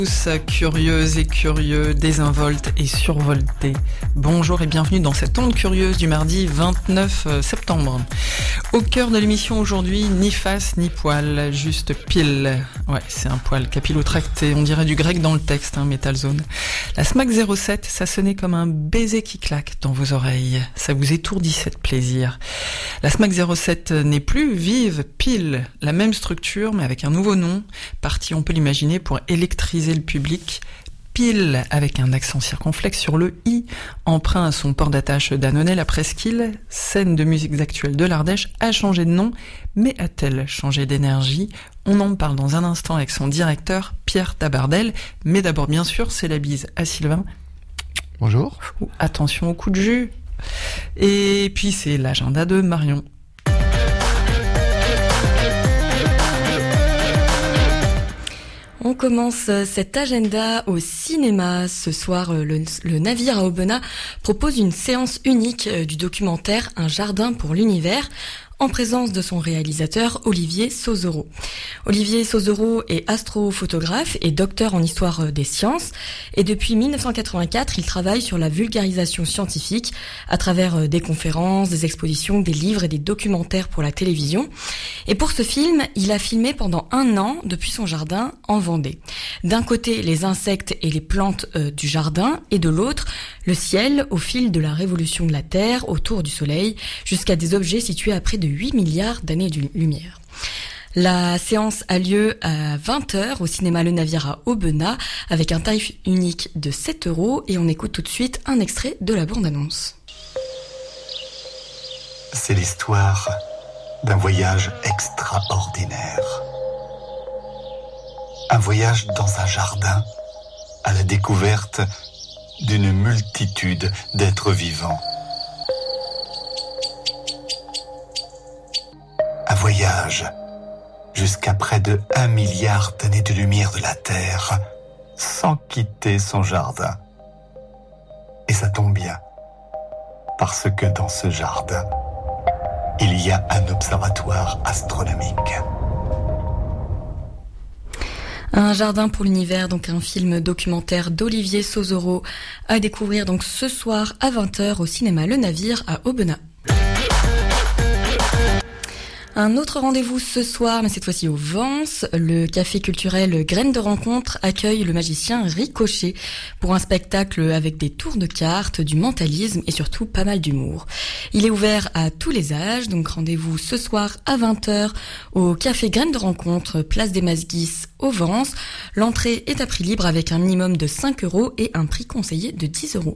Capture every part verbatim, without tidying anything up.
Tous curieuses et curieux, désinvoltes et survoltés. Bonjour et bienvenue dans cette onde curieuse du mardi vingt-neuf septembre. Au cœur de l'émission aujourd'hui, ni face ni poil, juste pile. Ouais, c'est un poil capillotracté, on dirait du grec dans le texte, hein, Metal Zone. La Smack zéro sept, ça sonnait comme un baiser qui claque dans vos oreilles. Ça vous étourdissait de plaisir. La Smack zéro sept n'est plus vive, pile. La même structure, mais avec un nouveau nom. Parti, on peut l'imaginer, pour électriser le public, pile avec un accent circonflexe sur le i, emprunt à son port d'attache d'Annonay, la presqu'île, scène de musiques actuelles de l'Ardèche, a changé de nom, mais a-t-elle changé d'énergie? On en parle dans un instant avec son directeur, Pierre Tabardel, mais d'abord bien sûr, c'est la bise à Sylvain. Bonjour. Attention au coup de jus. Et puis c'est l'agenda de Marion. On commence cet agenda au cinéma. Ce soir, le, le Navire à Aubenas propose une séance unique du documentaire Un jardin pour l'univers, en présence de son réalisateur Olivier Sauzero. Olivier Sauzero est astrophotographe et docteur en histoire des sciences, et depuis dix-neuf cent quatre-vingt-quatre, il travaille sur la vulgarisation scientifique à travers des conférences, des expositions, des livres et des documentaires pour la télévision. Et pour ce film, il a filmé pendant un an depuis son jardin en Vendée. D'un côté, les insectes et les plantes euh, du jardin, et de l'autre, le ciel au fil de la révolution de la Terre autour du Soleil, jusqu'à des objets situés à près de huit milliards d'années-lumière. La séance a lieu à vingt heures au cinéma Le Navire à Aubenas avec un tarif unique de sept euros, et on écoute tout de suite un extrait de la bande-annonce. C'est l'histoire d'un voyage extraordinaire. Un voyage dans un jardin à la découverte d'une multitude d'êtres vivants. Un voyage jusqu'à près de un milliard d'années de lumière de la Terre sans quitter son jardin. Et ça tombe bien, parce que dans ce jardin, il y a un observatoire astronomique. Un jardin pour l'univers, donc un film documentaire d'Olivier Sauzero à découvrir donc ce soir à vingt heures au cinéma Le Navire à Aubenas. Un autre rendez-vous ce soir, mais cette fois-ci au Vence, le café culturel Graines de Rencontre accueille le magicien Ricochet pour un spectacle avec des tours de cartes, du mentalisme et surtout pas mal d'humour. Il est ouvert à tous les âges, donc rendez-vous ce soir à vingt heures au café Graines de Rencontre, place des Masguis au Vence. L'entrée est à prix libre avec un minimum de cinq euros et un prix conseillé de dix euros.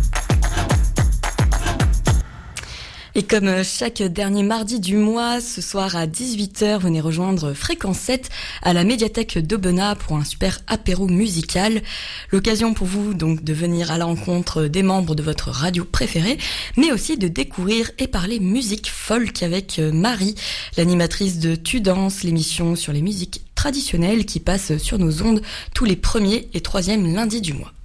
Et comme chaque dernier mardi du mois, ce soir à dix-huit heures, venez rejoindre Fréquence sept à la médiathèque d'Aubenas pour un super apéro musical. L'occasion pour vous donc de venir à la rencontre des membres de votre radio préférée, mais aussi de découvrir et parler musique folk avec Marie, l'animatrice de Tu danses, l'émission sur les musiques traditionnelles qui passe sur nos ondes tous les premiers et troisièmes lundis du mois.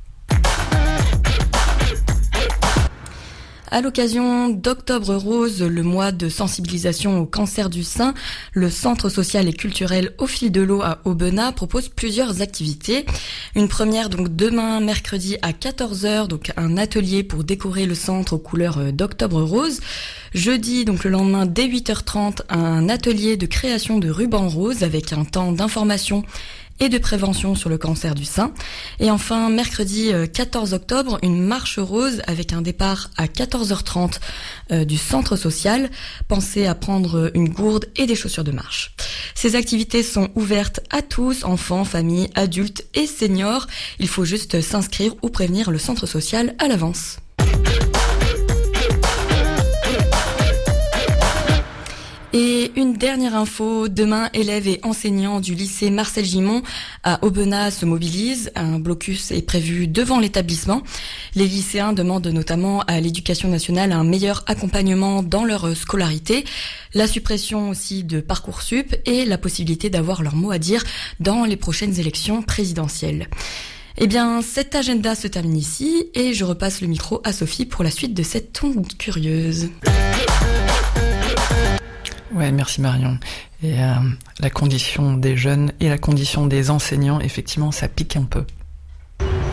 À l'occasion d'Octobre Rose, le mois de sensibilisation au cancer du sein, le Centre social et culturel Au fil de l'eau à Aubenas propose plusieurs activités. Une première donc demain mercredi à quatorze heures, donc un atelier pour décorer le centre aux couleurs d'Octobre Rose. Jeudi, donc le lendemain dès huit heures trente, un atelier de création de rubans roses avec un temps d'information et de prévention sur le cancer du sein. Et enfin, mercredi quatorze octobre, une marche rose avec un départ à quatorze heures trente euh, du centre social. Pensez à prendre une gourde et des chaussures de marche. Ces activités sont ouvertes à tous, enfants, familles, adultes et seniors. Il faut juste s'inscrire ou prévenir le centre social à l'avance. Et une dernière info, demain, élèves et enseignants du lycée Marcel Gimond à Aubenas se mobilisent. Un blocus est prévu devant l'établissement. Les lycéens demandent notamment à l'Éducation nationale un meilleur accompagnement dans leur scolarité, la suppression aussi de Parcoursup et la possibilité d'avoir leur mot à dire dans les prochaines élections présidentielles. Eh bien, cet agenda se termine ici et je repasse le micro à Sophie pour la suite de cette onde curieuse. Ouais, merci Marion. Et euh, la condition des jeunes et la condition des enseignants, effectivement, ça pique un peu.